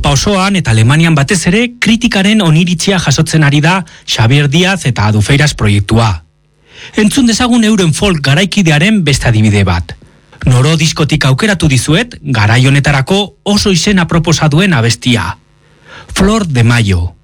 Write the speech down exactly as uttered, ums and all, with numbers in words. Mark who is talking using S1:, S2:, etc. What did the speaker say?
S1: Europa osoan eta Alemanian batez ere kritikaren oniritzia jasotzen ari da Xabier Diaz eta Adufeiras proiektua. Entzun dezagun euren folk garaikidearen beste adibide bat. Noro diskotik aukeratu dizuet, garai honetarako oso izena proposa duen abestia. Flor de Mayo.